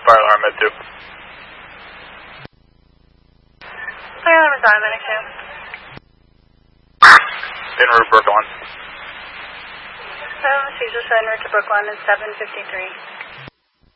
fire alarm at 2. Fire alarm is on, Medic 2. En route, Brooklyn. Cesar en route to Brooklyn is 753.